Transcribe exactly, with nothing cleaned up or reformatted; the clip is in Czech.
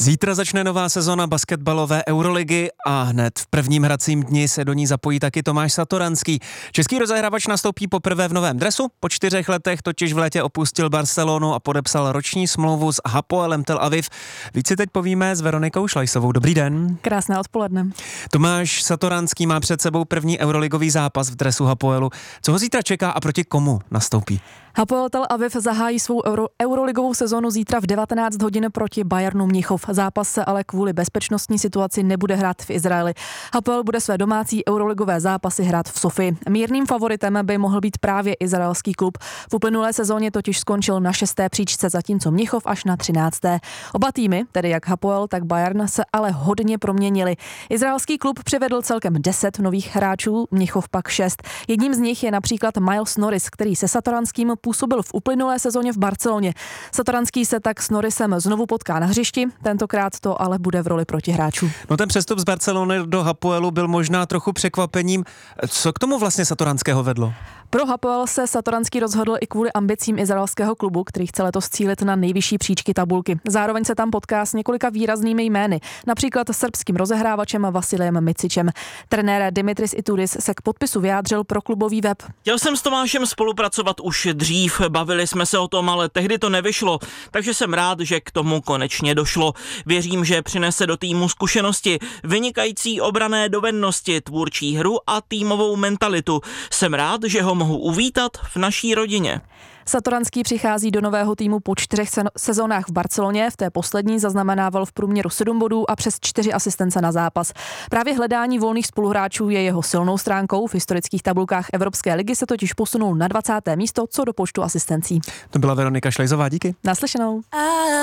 Zítra začne nová sezona basketbalové Euroligy a hned v prvním hracím dni se do ní zapojí taky Tomáš Satoranský. Český rozehrávač nastoupí poprvé v novém dresu, po čtyřech letech totiž v létě opustil Barcelonu a podepsal roční smlouvu s Hapoelem Tel Aviv. Víc si teď povíme s Veronikou Šlajsovou. Dobrý den. Krásné odpoledne. Tomáš Satoranský má před sebou první euroligový zápas v dresu Hapoelu. Co ho zítra čeká a proti komu nastoupí? Hapoel Tel Aviv zahájí svou euro, euroligovou sezonu zítra v devatenáct hodin proti Bayernu Mnichov. Zápas se ale kvůli bezpečnostní situaci nebude hrát v Izraeli. Hapoel bude své domácí euroligové zápasy hrát v Sofii. Mírným favoritem by mohl být právě izraelský klub. V uplynulé sezóně totiž skončil na šesté příčce, zatímco Mnichov až na třinácté. Oba týmy, tedy jak Hapoel, tak Bayern, se ale hodně proměnili. Izraelský klub přivedl celkem deset nových hráčů, Mnichov pak šest. Jedním z nich je například Miles Norris, který se Satoranským působil v uplynulé sezóně v Barceloně. Satoranský se tak s Norrisem znovu potká na hřišti, tentokrát to ale bude v roli protihráčů. No ten přestup z Barcelony do Hapoelu byl možná trochu překvapením. Co k tomu vlastně Satoranského vedlo? Pro Hapoel se Satoranský rozhodl i kvůli ambicím izraelského klubu, který chce letos cílit na nejvyšší příčky tabulky. Zároveň se tam potká s několika výraznými jmény, například srbským rozehrávačem Vasiliem Micičem. Trenér Dimitris Itoudis se k podpisu vyjádřil pro klubový web. Chtěl jsem s Tomášem spolupracovat už dřív, bavili jsme se o tom, ale tehdy to nevyšlo, takže jsem rád, že k tomu konečně došlo. Věřím, že přinese do týmu zkušenosti, vynikající obranné dovednosti, tvůrčí hru a týmovou mentalitu. Jsem rád, že ho mohu uvítat v naší rodině. Satoranský přichází do nového týmu po čtyřech sezónách v Barceloně, v té poslední zaznamenával v průměru sedm bodů a přes čtyři asistence na zápas. Právě hledání volných spoluhráčů je jeho silnou stránkou, v historických tabulkách Evropské ligy se totiž posunul na dvacáté místo co do počtu asistencí. To byla Veronika Šlajsová, díky. Naslyšenou.